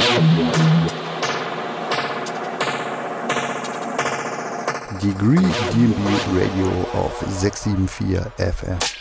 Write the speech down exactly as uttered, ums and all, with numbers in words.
Degree D and B Radio auf sechs sieben vier F M.